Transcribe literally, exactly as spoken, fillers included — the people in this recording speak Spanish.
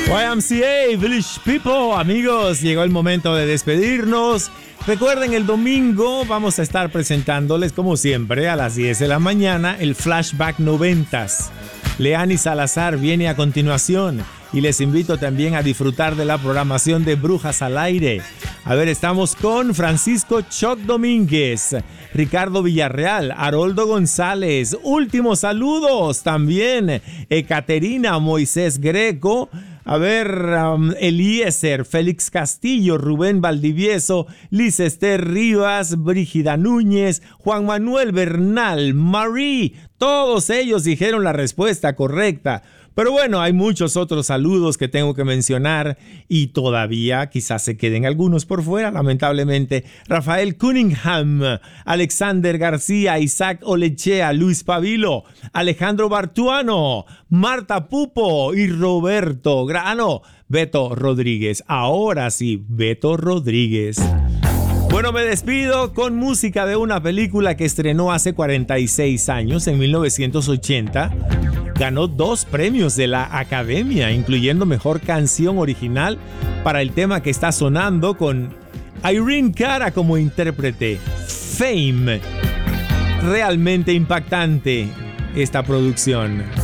Y M C A, Village People, amigos, llegó el momento de despedirnos. Recuerden, el domingo vamos a estar presentándoles, como siempre, a las diez de la mañana, el Flashback noventas. Leani Salazar viene a continuación y les invito también a disfrutar de la programación de Brujas al Aire. A ver, estamos con Francisco Choc Domínguez, Ricardo Villarreal, Haroldo González, últimos saludos también, Ekaterina, Moisés Greco, a ver, um, Eliezer, Félix Castillo, Rubén Valdivieso, Liz Esther Rivas, Brígida Núñez, Juan Manuel Bernal, Marie, todos ellos dijeron la respuesta correcta. Pero bueno, hay muchos otros saludos que tengo que mencionar y todavía quizás se queden algunos por fuera, lamentablemente. Rafael Cunningham, Alexander García, Isaac Olechea, Luis Pavilo, Alejandro Bartuano, Marta Pupo y Roberto Grano. Beto Rodríguez, ahora sí, Beto Rodríguez. Bueno, me despido con música de una película que estrenó hace cuarenta y seis años, en mil novecientos ochenta. Ganó dos premios de la Academia, incluyendo Mejor Canción Original para el tema que está sonando, con Irene Cara como intérprete. Fame. Realmente impactante esta producción.